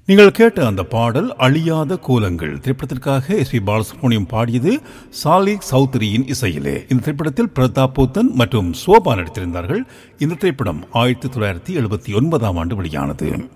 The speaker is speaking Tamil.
நீங்கள் கேட்ட அந்த பாடல் அழியாத கோலங்கள் திரைப்படத்திற்காக எஸ்.பி. பாலசுப்ரமணியம் பாடியது சாலிக் சௌத்ரியின் இசையிலே. இந்த திரைப்படத்தில் பிரதாப் போத்தன் மற்றும் சோபா நடித்திருந்தார்கள். இந்த திரைப்படம் 1979 வெளியானது.